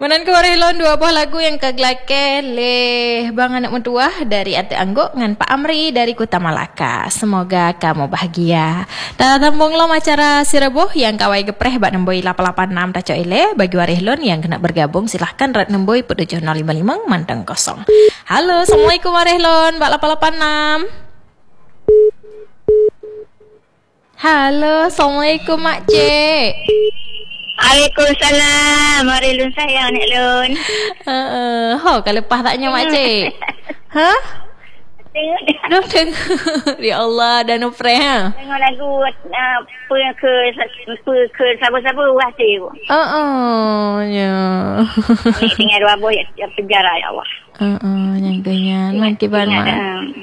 Menan ke warelon dua buah lagu yang kegelake leh bang anak mentua dari Ate Angguk dengan Pak Amri dari Kota Malaka. Semoga kamu bahagia. Dan tambung lo acara Sireboh yang kawai gepreh bak nemboi 886 taco ile. Bagi warelon yang kena bergabung silahkan rat nemboi 7055 manteng kosong. Halo, assalamualaikum warelon bak 886. Halo, assalamualaikum Mak Cik. Waalaikumsalam. Mari Lun sayang Nek Lun. Kalau lepas taknya Makcik. Ha? Tengok. Ya Allah, dah nufreh ha. Tengok lagu ke sabar-sabar hati aku. Ya. Tinggal dua boy yang penjara ya Allah. Yang ganyan mantiban mak.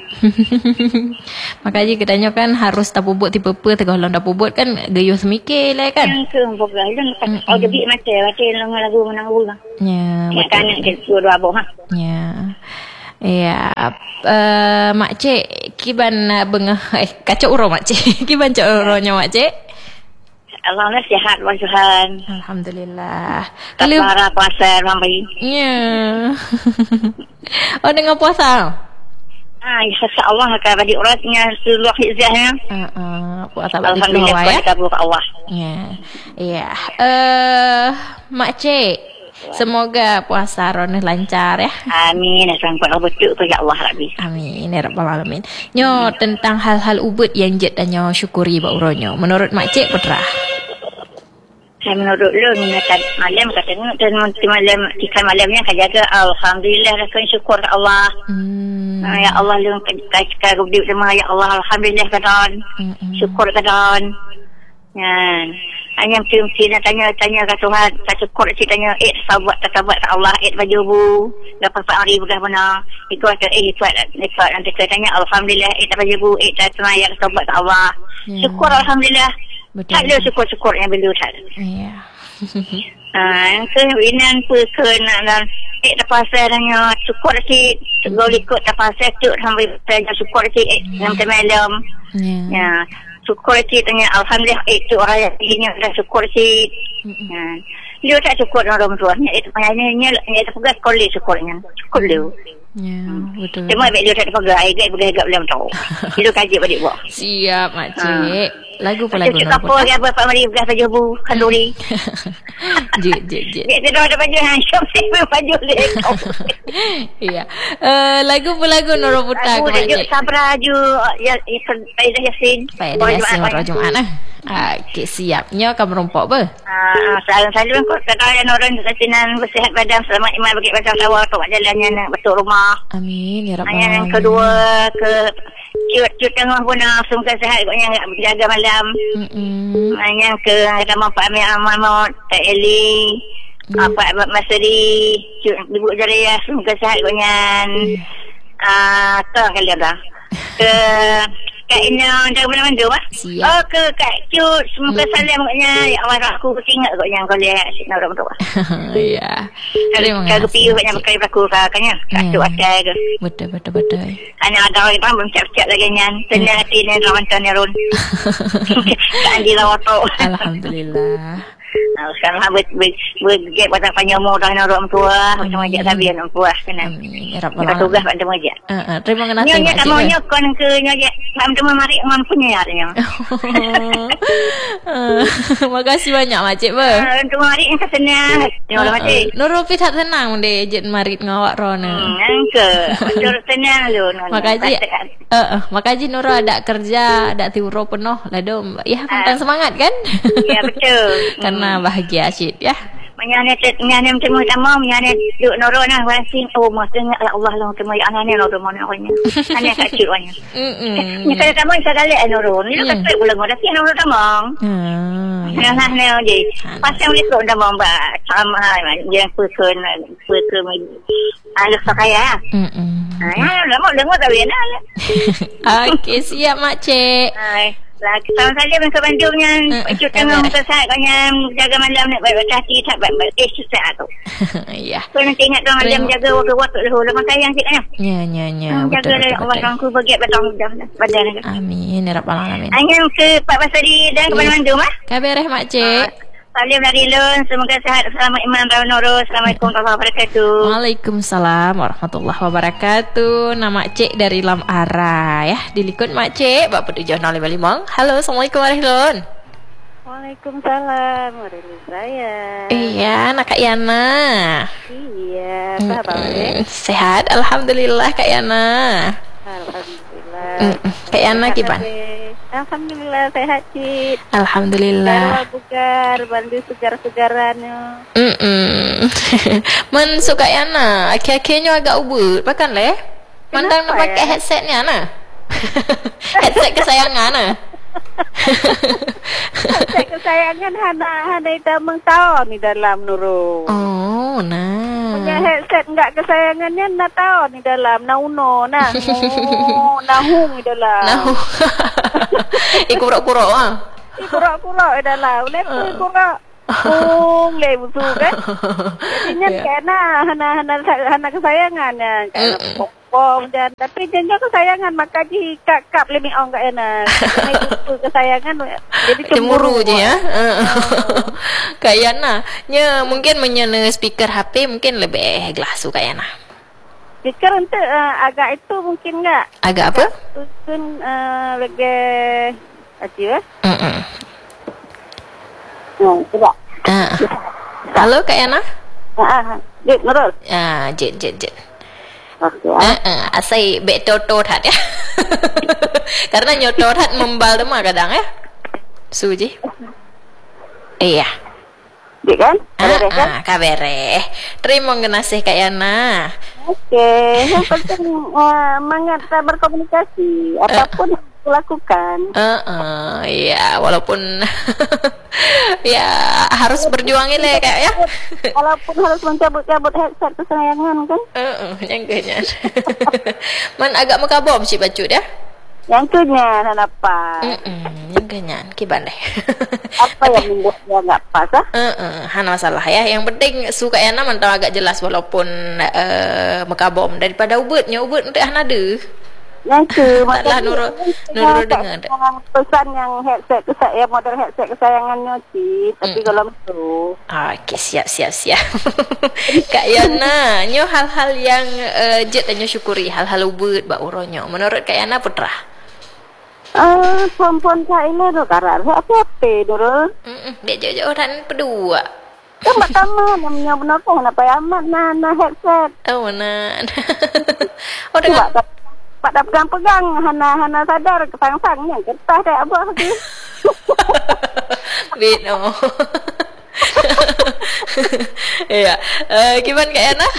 Makanya katanya kan harus tak bubut tipe tegah long tak bubut kan gayuh semikir lah kan. Yang ke boga lun oh jadi macam lagu menang lagu. Ya. Kan dua boh ha. Ya. Ya, Mak Cik kiban bengah kacau uro Mak Cik. Kiban cak uronya Mak Cik. Alhamdulillah sihat Tuhan. Alhamdulillah. Tak marah puasa ramai. Ya. Oh dengan puasa. Insya-Allah akan bagi uratnya seluruh hizahnya. Puasa bagi alhamdulillah ya. Alhamdulillah Allah. Ya. Ya. Mak Cik, semoga puasa Roneh lancar ya. Amin. Sampai betul tu ya Allah Rabbi. Amin ya rabbal alamin. Nyo tentang hal-hal ubud yang jet dan nyo syukuri ba uronyo. Menurut Mak Cik putra. Saya menurut lu minat malam katanya dan malam ikan malamnya kan jaga alhamdulillah rakan syukur ke Allah. Ya Allah lu kasih gubdi semua ya Allah alhamdulillah kadon. Syukur kadon. Ya. Hanya mesti nak tanya ke Tuhan, saya syukur ceritanya sahabat ke Allah, baju bu, dapat Pak Ari belah mana. Ikut nanti tanya alhamdulillah baju bu, tak semayang sahabat ke Allah. Syukur alhamdulillah. Betul. Tak ada syukur-syukur yang beliau tak. Ya. Yang kewinan dan terpaksa hanya syukur sikit. Segala ikut terpaksa tu sampai saya syukur sikit sampai malam. Ya. Syukur sikit tanya alhamdulillah itu orang yang ini dah syukur sikit. Dia tak syukur orang tuanya. Itu panjangnya dia terpegas sekali syukurnya. Syukur dia. Ya, betul. Cuma dia tak terpegas. Agak belum tahu. Dia kaji balik buat. Siap Mak Cik. Lagu apa lagu? Cik apa ke apa Pak Mari belah baju bu kanduri. Jit. Dia dah ada baju handsome saya baju lekong. Iya. Lagu apa lagu Nurul Putra ke Mak Cik? Sabra ju ya Faidah Yasin. Faidah Yasin hari Jumaat nah. Okey siap. Nyo kamu rompok ber? Salam kau kata orang kesinan bersihat badan selamat iman bagi baca sawah tok jalannya nak betul rumah. Amin ya rabbal alamin. Yang kedua ke cut tengah pun semoga sihat koknya enggak jaga malam. Yang ke sama Pak Amir Amal Tak Eli Pak Masri Ibu Jariah semoga sihat koknya. Kau kali dah. Ke Kak Ina dari mana-mana Mak? Oh ke Kak Cut semoga salam koknya. Ya Allah aku ingat koknya kau lihat sinar orang tua. Ya. Terima kasih. Kau piu koknya pakai berlaku kakaknya. Kak Cut ada ke. Betul. Hanya ada orang belum siap-siap lagi nyan. Tenang hati ni lawan Tanirun. Kan di lawato. Alhamdulillah. Sekarang bergep pada penyamu dah orang tua macam ajak sabian orang puas kena. Amin. Ya rabbal alamin. Tugas pada majak. Terima kasih Mak Cik. Nyonya kamu nyokon ke nyonya sama mari man punya artinya. Makasih banyak Mak Cik ber. Untuk mari yang senang. Nyonya Mak Cik. Nurul Pitat senang deh jet marit ngawak rona. Angke. Betul senang lu. Makasih Nurul ada kerja, ada tiuro penuh. Lalu ya tentang semangat kan? Ya betul. Karena bahagia asyik ya. Menyanyi macam utama menyanyi duk noro nah wasing masa Allah lah kemo anane noro mana orangnya. Ane kacil orangnya. Ni kalau kamu sekali noro ni kan tak boleh ngoda sih noro tamang. Nah je. Pasang ni kau dah mamba sama yang pekun alus sakaya. Lama dengar tak benar. Okey siap Mak Cik. Lagi tahun saja ke Bandungnya cut tengah muka saya kanya jaga malam nak berhati tak susah tu. Ya. Kau nanti ingat dong malam jaga waktu dulu lepas sayang sikit kan. Ya. Jaga Allah sangku bagi badan badan. Amin ya rabbal alamin. Hanya ke Pak Basri dan ke mana-mana mah. Kabareh Mak Cik. salam dari Lun. Semoga sehat. Selamat Iman Raun Nurul. Assalamualaikum warahmatullahi wabarakatuh. Waalaikumsalam warahmatullahi wabarakatuh. Nama Cik dari Lam Ara ya. Dilikut Mak Cik Bak Petujuh 055. Halo, Assalamualaikum warahmatullahi wabarakatuh. Waalaikumsalam warahmatullahi saya. Iya, anak Kak Yana. Iya, apa sehat, alhamdulillah Kak Yana. Alhamdulillah. Kak Yana gimana? Alhamdulillah sehat Cik. Alhamdulillah. Bugar, bandu segar-segarannya. Men suka Yana, akhir-akhirnya agak ubut, bahkan leh. Mandang nak pakai headsetnya nah. Headset kesayangan nah. Headset kesayangan Hana itu mengtahu ni dalam Nurul. Oh, nah. Punya headset enggak kesayangannya nak tahu ni dalam nauno nah. Nahung di dalam. Nahung. Kurok-kurok ah. Kurok-kurok di dalam. Lepas kurok. Le busu kan. Jadinya kena hana kesayangannya. Pom dan tapi jangan kesayangan maka di kap lebih ong kat Yana. Itu kesayangan jadi cemburu je ya. Kak Yana, nya mungkin menyana speaker HP mungkin lebih glasu Kak Yana. Speaker untuk agak itu mungkin enggak? Agak apa? Mungkin lebih aja. Coba. Halo Kak Yana? Jit Nurul. Jit. Okey. Asai bek toto hat ya. Karena nyotot hat membal demah kadang ya. Suji. Iya. Dik kan? Kabere. Terima kasih Kak Yana. Okey, yang penting semangat berkomunikasi apapun lakukan. Ya, walaupun ya harus berjuangin lah Kak ya. Walaupun harus mencabut-cabut headset kesayangan kan. Yang kenyan. Man agak mekabom si bacut ya. Yang kenyan apa? Yang kenyan kibandai. Apa yang membuat dia enggak pas Hana masalah ya. Yang penting suka Yana mantau agak jelas walaupun mekabom daripada ubutnya ubut untuk Hana ada. Yang taklah Nurul dengar pesan yang headset yang model headset kesayangannya Cik. Tapi kalau itu okey, siap Kak Yana, nyo hal-hal yang jet dan nyo syukuri hal-hal ubut bak uronyo menurut Kak Yana putra. Perempuan Kak Ina tu karar apa Nurul? Dia jauh-jauh dan pedua. Kan pertama namanya benar pun apa amat nah headset. Oh nah. Oh dengan Pak dah pegang Hana sadar kesang-sangnya kertas dah abah tu. Bino. Iya. Gimana Kak Yana?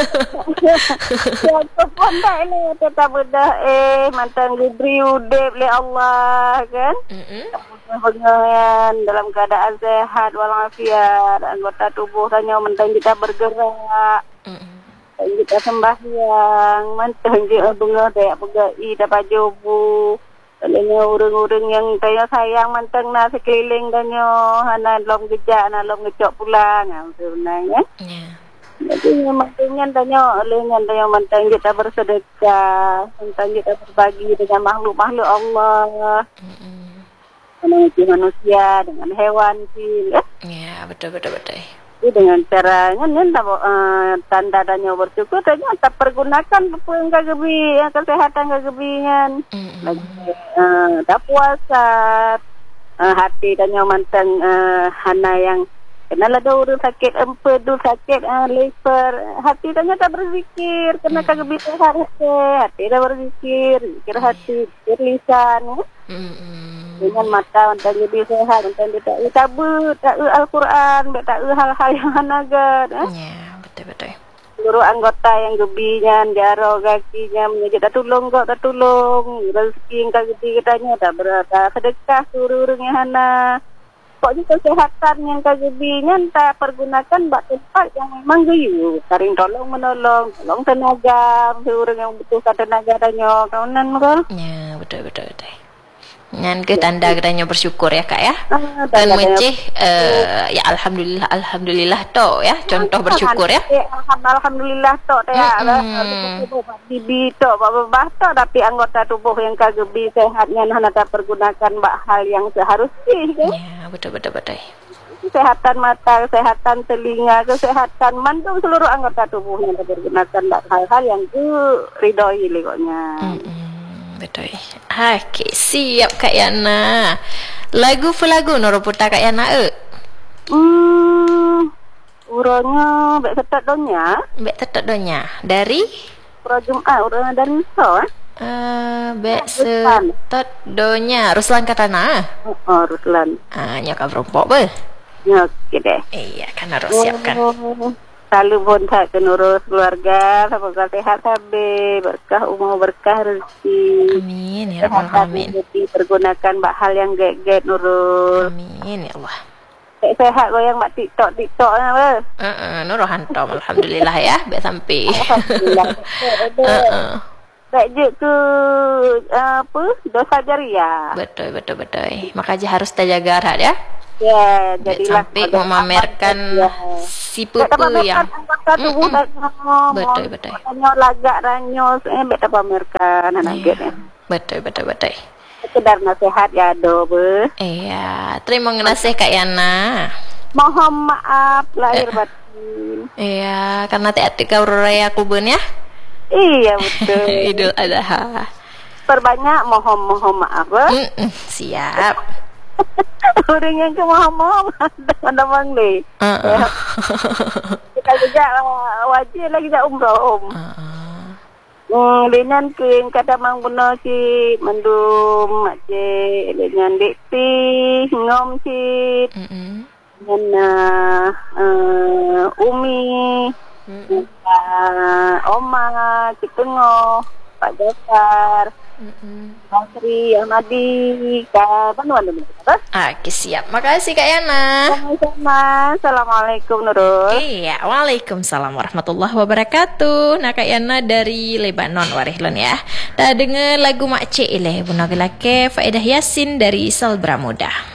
Ya pun dah ni tetap dah mantan diberi udip oleh Allah kan. Pengen dalam keadaan sehat walafiat anggota tubuh tanya mentang kita bergerak. Kita sembahyang mantang je bunga dayak pegai dapat jobu alanya urang-urang yang tanya sayang mantang na sekeliling danyo hana lom gejak na lom ngecok pulang sebenarnya jadi mantangnya danyo alanya danyo mantang kita bersedekah mantang kita berbagi dengan makhluk-makhluk Allah manusia dengan hewan sih ya betul dengan caranya tanda danyo bersyukur tanya tak pergunakan yang kagebi kesehatan kagebingan lagi tak puasa hati danyo mantan hana yang kenal ada urut sakit empedu sakit liver hati danyo tak berzikir kena kagebi sehat hati dah berzikir zikir hati zikir lisan dengan mata mantan jadi sehat mantan dia tak Al-Quran tak hal-hal yang hanagat ya betul seluruh anggota yang gebinyan jaro gakinya menyejak tak tolong rezeki yang kageti katanya tak berata sedekah seluruh yang hana pokoknya kesehatan yang kagebinyan tak pergunakan bak tempat yang memang gayu saring tolong menolong tolong tenaga seluruh yang butuhkan tenaga danyo kawanan mukul ya betul Ngan ke tanda katanya bersyukur ya Kak ya. Dan menceh ya alhamdulillah tok ya. Contoh bersyukur ya. Alhamdulillah tok ya. Bibi tok babah tok tapi anggota tubuh yang kagebi sehatnya nak pergunakan hal yang seharusnya. Ya betul. kesehatan mata, kesehatan telinga, kesehatan mandung seluruh anggota tubuhnya dipergunakan hal-hal yang diridhoi pokoknya. Betul. Okey, siap Kak Yana. Lagu noro putar Kak Yana Uranya bek tetat donya. Dari Pro Jumat urang dari so bek setot donya Ruslan Katana. Ruslan. Nyokap rompok be. Ya, okey deh. Iya, kan harus siapkan. Selalu bontak ke nurus keluarga, semoga sehat habis, berkah umur, berkah rezeki. Amin ya rabbal alamin. Pergunakan hal yang get nurus. Amin ya Allah. Sehat goyang mak TikTok apa? Nurul hantam alhamdulillah ya, baik sampai. Alhamdulillah. Baik je ke dosa jariah. Betul. Maka aja harus terjaga harap ya. Ya, jadilah sampai memamerkan si pupu yang betul. Lagak ranyo beta pamerkan anak getnya. Betul. Sekedar nasihat ya do be. Iya, terima kasih Kak Yana. Mohon maaf lahir batin. Iya, karena hati kau raya kuben ya. Iya betul. Idul Adha. Perbanyak mohon maaf be. Siap. Orang yang ke mohon ada mangli. Kita juga wajib lagi dah umrah dengan ke kata mang benar si mendum macam dengan dekti ngom si dengan umi oma Citengo Pak Jakar Sri Ahmadi Panuan dulu. Oke, siap. Makasih Kak Yana. Sama-sama. Assalamualaikum Nurul. Iya, waalaikumsalam warahmatullahi wabarakatuh. Nah Kak Yana dari Lebanon Warihlon ya. Dah dengar lagu Mak Cik Ileh Bunagilake Faedah Yasin dari Salbra Muda.